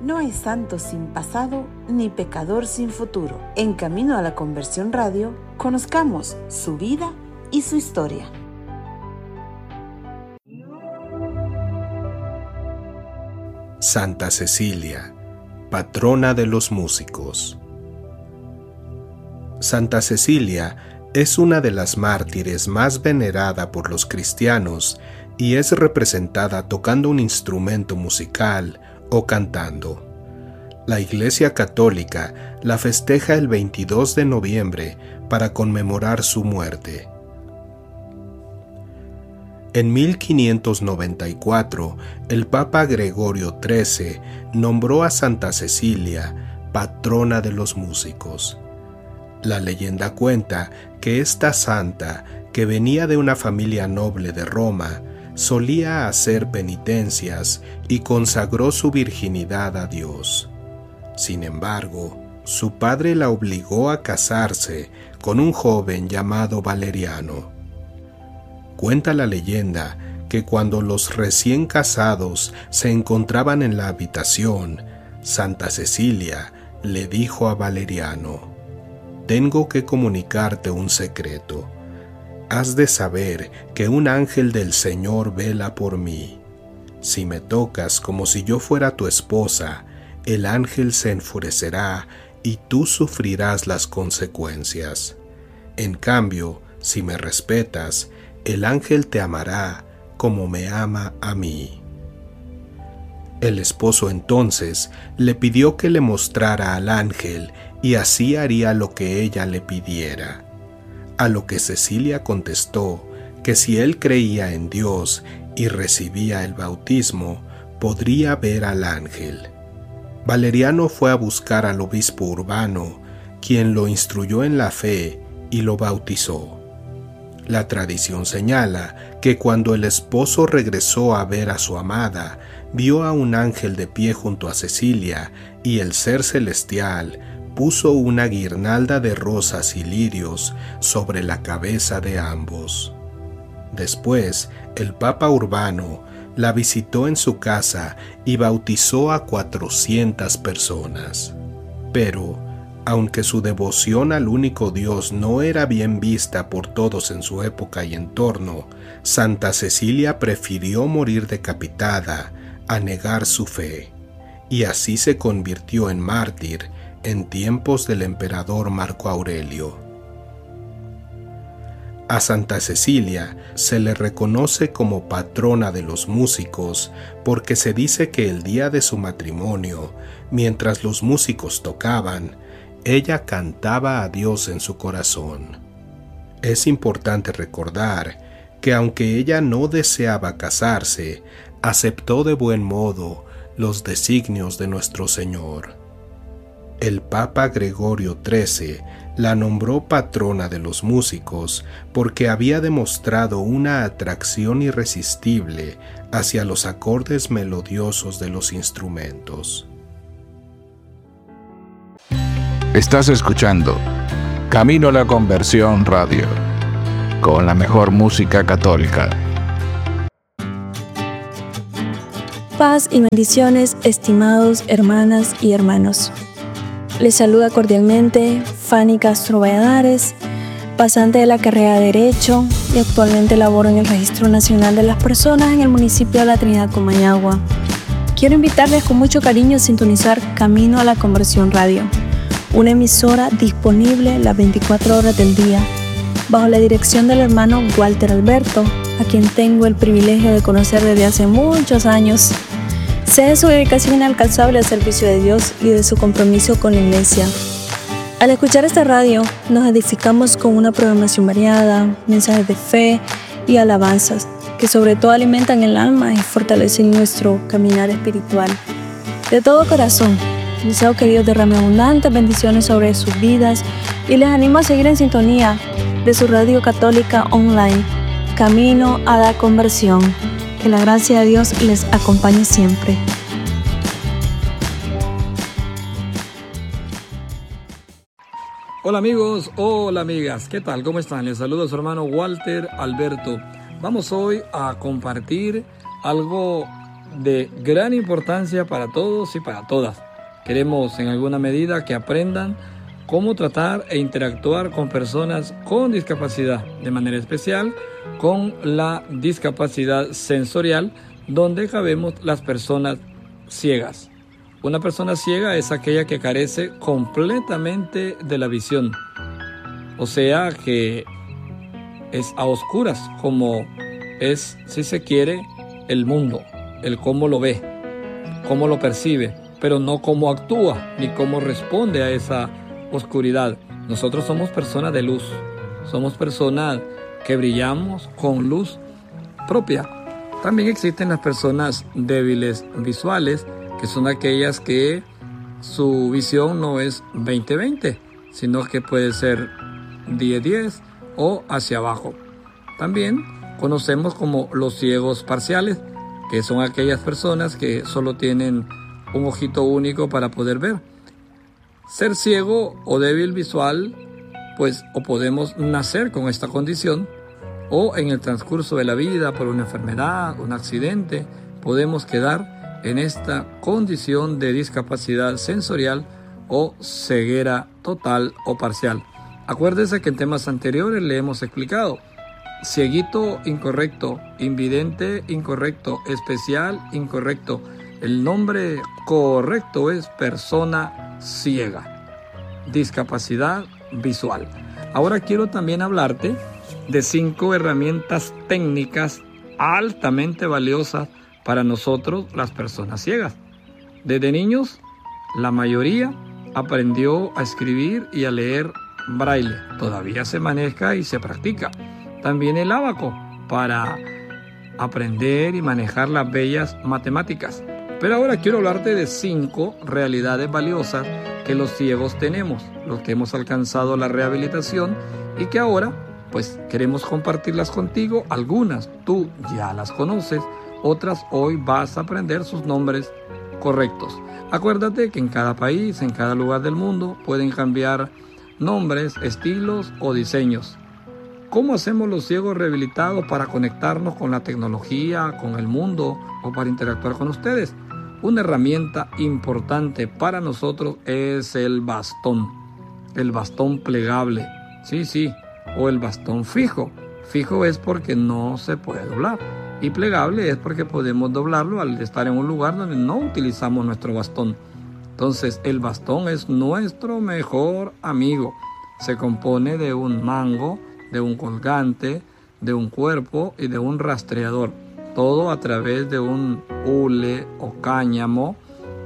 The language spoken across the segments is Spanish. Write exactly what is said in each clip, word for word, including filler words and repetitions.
No hay santo sin pasado, ni pecador sin futuro. En Camino a la Conversión Radio, conozcamos su vida y su historia. Santa Cecilia, patrona de los músicos. Santa Cecilia es una de las mártires más venerada por los cristianos y es representada tocando un instrumento musical o cantando. La Iglesia Católica la festeja el veintidós de noviembre para conmemorar su muerte. En mil quinientos noventa y cuatro, el Papa Gregorio trece nombró a Santa Cecilia patrona de los músicos. La leyenda cuenta que esta santa, que venía de una familia noble de Roma, solía hacer penitencias y consagró su virginidad a Dios. Sin embargo, su padre la obligó a casarse con un joven llamado Valeriano. Cuenta la leyenda que cuando los recién casados se encontraban en la habitación, Santa Cecilia le dijo a Valeriano: «Tengo que comunicarte un secreto. Has de saber que un ángel del Señor vela por mí. Si me tocas como si yo fuera tu esposa, el ángel se enfurecerá y tú sufrirás las consecuencias. En cambio, si me respetas, el ángel te amará como me ama a mí». El esposo entonces le pidió que le mostrara al ángel y así haría lo que ella le pidiera. A lo que Cecilia contestó que si él creía en Dios y recibía el bautismo, podría ver al ángel. Valeriano fue a buscar al obispo Urbano, quien lo instruyó en la fe y lo bautizó. La tradición señala que cuando el esposo regresó a ver a su amada, vio a un ángel de pie junto a Cecilia y el ser celestial puso una guirnalda de rosas y lirios sobre la cabeza de ambos. Después, el Papa Urbano la visitó en su casa y bautizó a cuatrocientas personas. Pero, aunque su devoción al único Dios no era bien vista por todos en su época y entorno, Santa Cecilia prefirió morir decapitada a negar su fe, y así se convirtió en mártir en tiempos del emperador Marco Aurelio. A Santa Cecilia se le reconoce como patrona de los músicos porque se dice que el día de su matrimonio, mientras los músicos tocaban, ella cantaba a Dios en su corazón. Es importante recordar que aunque ella no deseaba casarse, aceptó de buen modo los designios de nuestro Señor. El Papa Gregorio trece la nombró patrona de los músicos porque había demostrado una atracción irresistible hacia los acordes melodiosos de los instrumentos. Estás escuchando Camino a la Conversión Radio, con la mejor música católica. Paz y bendiciones, estimados hermanas y hermanos. Les saluda cordialmente Fanny Castro Valladares, pasante de la carrera de Derecho y actualmente laboro en el Registro Nacional de las Personas en el municipio de La Trinidad, Comayagua. Quiero invitarles con mucho cariño a sintonizar Camino a la Conversión Radio, una emisora disponible las veinticuatro horas del día, bajo la dirección del hermano Walter Alberto, a quien tengo el privilegio de conocer desde hace muchos años. Sé de su dedicación inalcanzable al servicio de Dios y de su compromiso con la Iglesia. Al escuchar esta radio, nos edificamos con una programación variada, mensajes de fe y alabanzas, que sobre todo alimentan el alma y fortalecen nuestro caminar espiritual. De todo corazón, deseo que Dios derrame abundantes bendiciones sobre sus vidas y les animo a seguir en sintonía de su radio católica online, Camino a la Conversión. Que la gracia de Dios les acompañe siempre. Hola amigos, hola amigas, ¿qué tal? ¿Cómo están? Les saluda su hermano Walter Alberto. Vamos hoy a compartir algo de gran importancia para todos y para todas. Queremos en alguna medida que aprendan cómo tratar e interactuar con personas con discapacidad, de manera especial con la discapacidad sensorial, donde cabemos las personas ciegas. Una persona ciega es aquella que carece completamente de la visión, o sea que es a oscuras, como es, si se quiere, el mundo, el cómo lo ve, cómo lo percibe, pero no cómo actúa ni cómo responde a esa oscuridad. Nosotros somos personas de luz, somos personas que brillamos con luz propia. También existen las personas débiles visuales, que son aquellas que su visión no es veinte veinte, sino que puede ser diez diez o hacia abajo. También conocemos como los ciegos parciales, que son aquellas personas que solo tienen un ojito único para poder ver. Ser ciego o débil visual, pues o podemos nacer con esta condición, o en el transcurso de la vida por una enfermedad, un accidente, podemos quedar en esta condición de discapacidad sensorial o ceguera total o parcial. Acuérdese que en temas anteriores le hemos explicado: cieguito incorrecto, invidente incorrecto, especial incorrecto. El nombre correcto es persona ciega, discapacidad visual. Ahora quiero también hablarte de cinco herramientas técnicas altamente valiosas para nosotros las personas ciegas. Desde niños, la mayoría aprendió a escribir y a leer braille. Todavía se maneja y se practica. También el ábaco para aprender y manejar las bellas matemáticas. Pero ahora quiero hablarte de cinco realidades valiosas que los ciegos tenemos, los que hemos alcanzado la rehabilitación y que ahora pues queremos compartirlas contigo. Algunas tú ya las conoces, otras hoy vas a aprender sus nombres correctos. Acuérdate que en cada país, en cada lugar del mundo pueden cambiar nombres, estilos o diseños. ¿Cómo hacemos los ciegos rehabilitados para conectarnos con la tecnología, con el mundo o para interactuar con ustedes? Una herramienta importante para nosotros es el bastón, el bastón plegable, sí, sí, o el bastón fijo. Fijo es porque no se puede doblar y plegable es porque podemos doblarlo al estar en un lugar donde no utilizamos nuestro bastón. Entonces el bastón es nuestro mejor amigo. Se compone de un mango, de un colgante, de un cuerpo y de un rastreador. Todo a través de un hule o cáñamo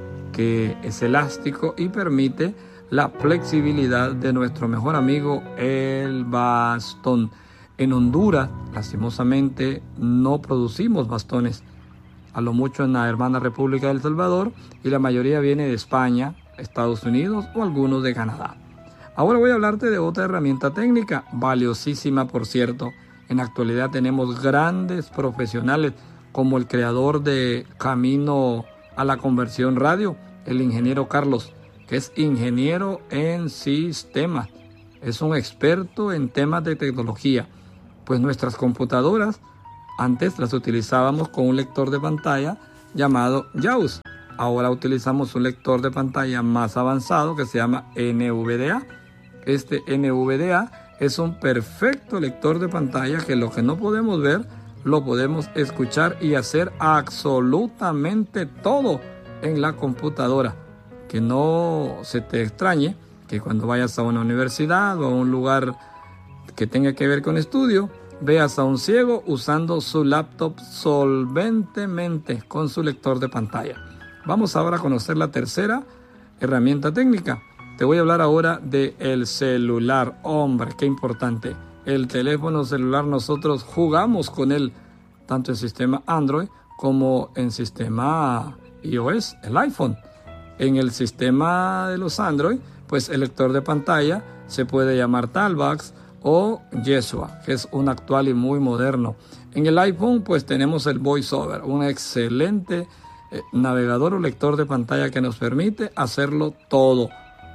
que es elástico y permite la flexibilidad de nuestro mejor amigo, el bastón. En Honduras, lastimosamente, no producimos bastones. A lo mucho en la hermana República de El Salvador, y la mayoría viene de España, Estados Unidos o algunos de Canadá. Ahora voy a hablarte de otra herramienta técnica, valiosísima por cierto. En la actualidad tenemos grandes profesionales como el creador de Camino a la Conversión Radio, el ingeniero Carlos, que es ingeniero en sistemas. Es un experto en temas de tecnología. Pues nuestras computadoras antes las utilizábamos con un lector de pantalla llamado JAWS. Ahora utilizamos un lector de pantalla más avanzado que se llama N V D A. Este N V D A es un perfecto lector de pantalla que lo que no podemos ver lo podemos escuchar y hacer absolutamente todo en la computadora. Que no se te extrañe que cuando vayas a una universidad o a un lugar que tenga que ver con estudio, veas a un ciego usando su laptop solventemente con su lector de pantalla. Vamos ahora a conocer la tercera herramienta técnica. Te voy a hablar ahora del celular. Hombre, qué importante. El teléfono celular, nosotros jugamos con él, tanto en sistema Android como en sistema iOS, el iPhone. En el sistema de los Android, pues el lector de pantalla se puede llamar Talbox o Yeshua, que es un actual y muy moderno. En el iPhone, pues tenemos el VoiceOver, un excelente eh, navegador o lector de pantalla que nos permite hacerlo todo.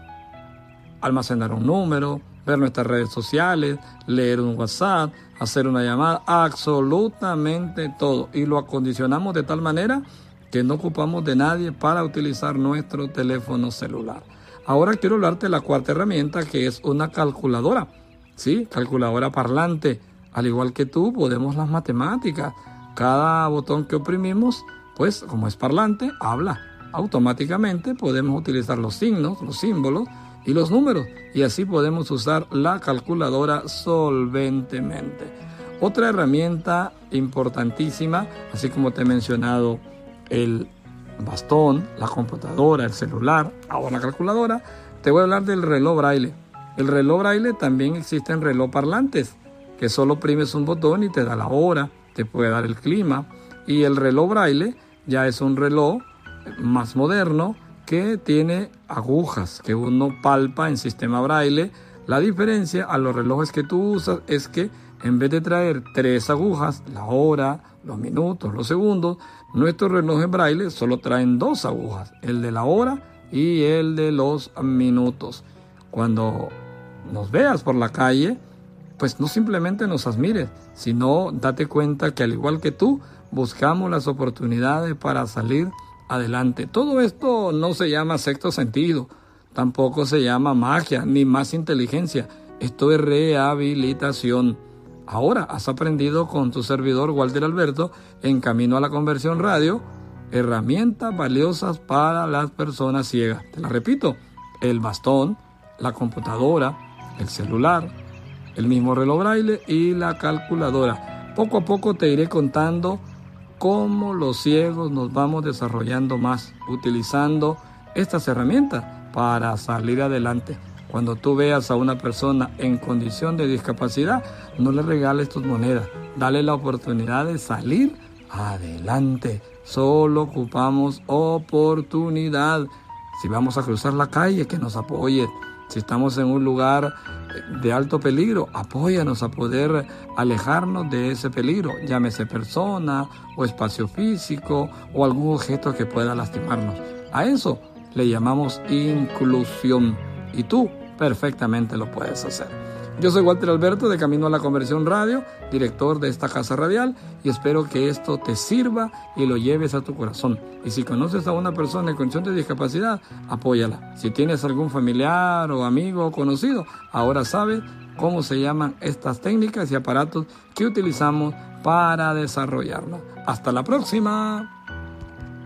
Almacenar un número, ver nuestras redes sociales, leer un WhatsApp, hacer una llamada, absolutamente todo. Y lo acondicionamos de tal manera que no ocupamos de nadie para utilizar nuestro teléfono celular. Ahora quiero hablarte de la cuarta herramienta, que es una calculadora. Sí, calculadora parlante. Al igual que tú, podemos las matemáticas. Cada botón que oprimimos, pues como es parlante, habla. Automáticamente podemos utilizar los signos, los símbolos y los números. Y así podemos usar la calculadora solventemente. Otra herramienta importantísima, así como te he mencionado, el bastón, la computadora, el celular, ahora la calculadora, te voy a hablar del reloj braille. El reloj braille también existen reloj parlantes, que solo oprimes un botón y te da la hora, te puede dar el clima. Y el reloj braille ya es un reloj más moderno que tiene agujas que uno palpa en sistema braille. La diferencia a los relojes que tú usas es que en vez de traer tres agujas, la hora, los minutos, los segundos, nuestros relojes braille solo traen dos agujas, el de la hora y el de los minutos. Cuando nos veas por la calle, pues no simplemente nos admires, sino date cuenta que al igual que tú, buscamos las oportunidades para salir adelante. Todo esto no se llama sexto sentido, tampoco se llama magia, ni más inteligencia. Esto es rehabilitación. Ahora has aprendido con tu servidor Walter Alberto en Camino a la Conversión Radio, herramientas valiosas para las personas ciegas. Te la repito, el bastón, la computadora, el celular, el mismo reloj braille y la calculadora. Poco a poco te iré contando cómo los ciegos nos vamos desarrollando más utilizando estas herramientas para salir adelante. Cuando tú veas a una persona en condición de discapacidad, no le regales tus monedas, dale la oportunidad de salir adelante. Solo ocupamos oportunidad. Si vamos a cruzar la calle, que nos apoyen. Si estamos en un lugar de alto peligro, apóyanos a poder alejarnos de ese peligro, llámese persona o espacio físico o algún objeto que pueda lastimarnos. A eso le llamamos inclusión y tú perfectamente lo puedes hacer. Yo soy Walter Alberto de Camino a la Conversión Radio, director de esta casa radial, y espero que esto te sirva y lo lleves a tu corazón. Y si conoces a una persona en condición de discapacidad, apóyala. Si tienes algún familiar o amigo o conocido, ahora sabes cómo se llaman estas técnicas y aparatos que utilizamos para desarrollarnos. Hasta la próxima.